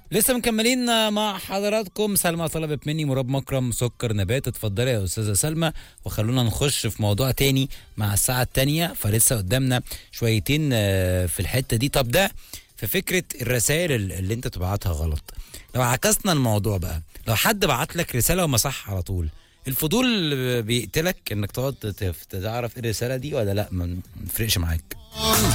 لسه مكملين مع حضراتكم. سلمى طلبت مني مراب مكرم سكر نبات. اتفضلي يا استاذه سلمى، وخلونا نخش في موضوع تاني مع الساعه التانية. فلسه قدامنا شويتين في الحته دي. طب ده في فكره الرسائل اللي انت تبعتها غلط. لو عكسنا الموضوع بقى، لو حد بعت لك رساله ومسحها على طول، الفضول بيقتلك انك تقعد تعرف ايه الرساله دي ولا لا؟ ما نفرقش معاك.